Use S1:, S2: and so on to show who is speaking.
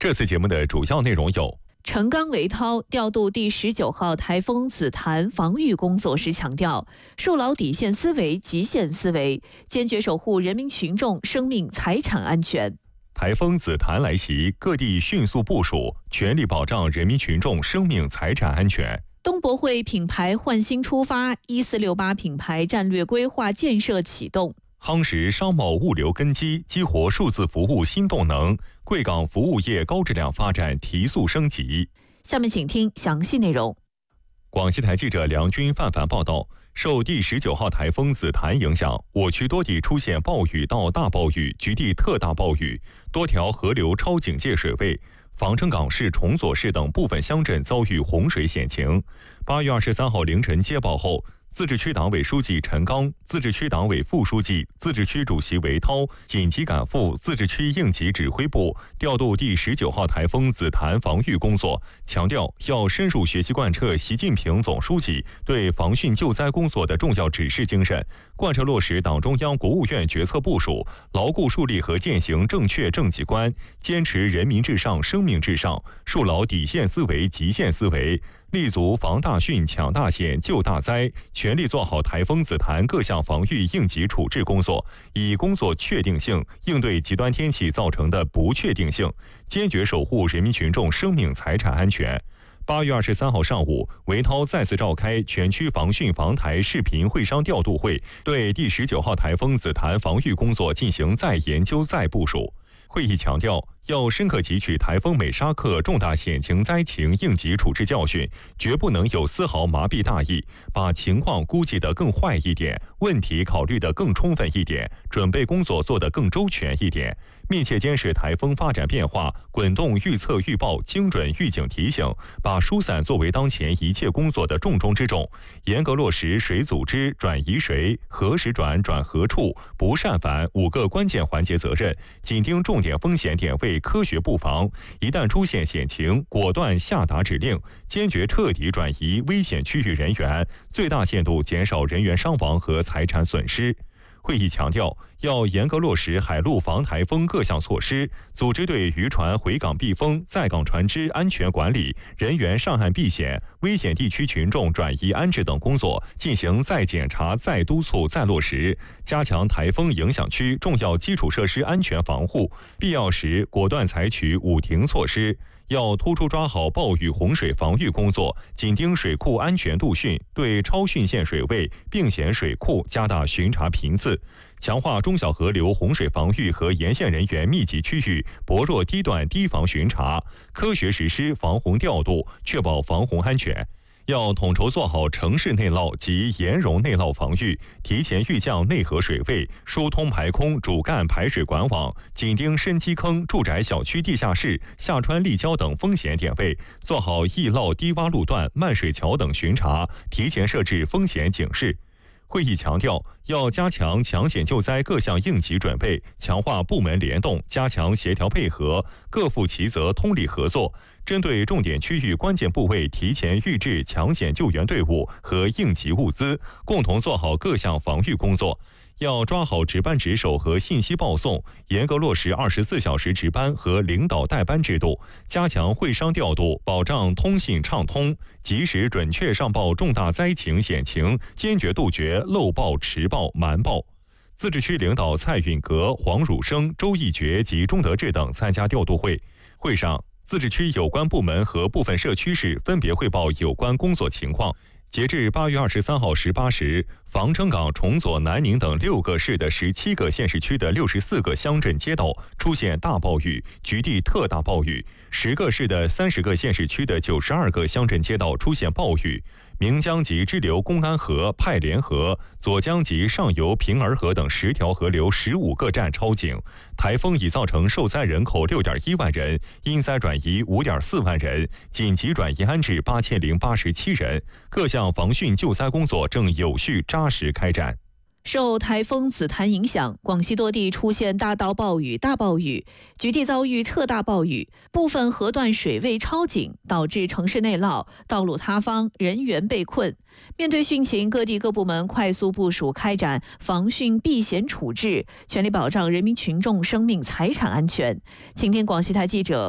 S1: 这次节目的主要内容有：
S2: 陈刚维涛调度第19号台风紫檀防御工作时强调，树牢底线思维、极限思维，坚决守护人民群众生命财产安全。
S1: 台风紫檀来袭，各地迅速部署，全力保障人民群众生命财产安全。
S2: 东博会品牌焕新出发，1468品牌战略规划建设启动。
S1: 夯实商贸物流根基，激活数字服务新动能，贵港服务业高质量发展提速升级。
S2: 下面请听详细内容。
S1: 广西台记者梁军、范凡报道，受第19号台风紫檀影响，我区多地出现暴雨到大暴雨，局地特大暴雨，多条河流超警戒水位。防城港市、崇左市等部分乡镇遭遇洪水险情。8月23号凌晨接报后，自治区党委书记陈刚、自治区党委副书记、自治区主席韦涛紧急赶赴自治区应急指挥部，调度第19号台风紫檀防御工作，强调要深入学习贯彻习近平总书记对防汛救灾工作的重要指示精神，贯彻落实党中央、国务院决策部署，牢固树立和践行正确政绩观，坚持人民至上、生命至上，树牢底线思维、极限思维，立足防大汛、抢大险、救大灾，全力做好台风紫檀各项防御应急处置工作，以工作确定性应对极端天气造成的不确定性，坚决守护人民群众生命财产安全。8月23号上午，韦涛再次召开全区防汛防台视频会商调度会，对第19号台风紫檀防御工作进行再研究、再部署。会议强调，要深刻汲取台风美沙克重大险情灾情应急处置教训，绝不能有丝毫麻痹大意，把情况估计得更坏一点，问题考虑得更充分一点，准备工作做得更周全一点，密切监视台风发展变化，滚动预测预报，精准预警提醒，把疏散作为当前一切工作的重中之重，严格落实谁组织转移谁、何时转何处、不擅返5个关键环节责任，紧盯重点风险点位，科学布防，一旦出现险情，果断下达指令，坚决彻底转移危险区域人员，最大限度减少人员伤亡和财产损失。会议强调，要严格落实海陆防台风各项措施，组织对渔船回港避风、在港船只安全管理、人员上岸避险、危险地区群众转移安置等工作进行再检查、再督促、再落实，加强台风影响区重要基础设施安全防护，必要时果断采取捂停措施。要突出抓好暴雨洪水防御工作，紧盯水库安全度汛，对超汛线水位、并险水库加大巡查频次，强化中小河流洪水防御和沿线人员密集区域薄弱低段堤防巡查，科学实施防洪调度，确保防洪安全。要统筹做好城市内涝及盐溶内涝防御，提前预降内河水位，疏通排空主干排水管网，紧盯深基坑、住宅小区地下室、下穿立交等风险点位，做好易涝低洼路段、漫水桥等巡查，提前设置风险警示。会议强调，要加强抢险救灾各项应急准备，强化部门联动，加强协调配合，各负其责，通力合作，针对重点区域关键部位提前预置抢险救援队伍和应急物资，共同做好各项防御工作。要抓好值班值守和信息报送，严格落实24小时值班和领导代班制度，加强会商调度，保障通信畅通，及时准确上报重大灾情险情，坚决杜绝漏报、迟报、瞒报。自治区领导蔡允格、黄汝生、周义觉及钟德志等参加调度会。会上，自治区有关部门和部分社区市分别汇报有关工作情况。截至8月23号18时，防城港、崇左、南宁等6个市的17个县市区的64个乡镇街道出现大暴雨，局地特大暴雨；10个市的30个县市区的92个乡镇街道出现暴雨。岷江及支流公安河、派连河、左江及上游平儿河等10条河流15个站超警。台风已造成受灾人口6.1万人，因灾转移5.4万人，紧急转移安置8087人。各项防汛救灾工作正有序扎实开展。
S2: 受台风紫檀影响，广西多地出现大到暴雨、大暴雨，局地遭遇特大暴雨，部分河段水位超警，导致城市内涝、道路塌方、人员被困。面对汛情，各地各部门快速部署开展防汛避险处置，全力保障人民群众生命财产安全。请听广西台记者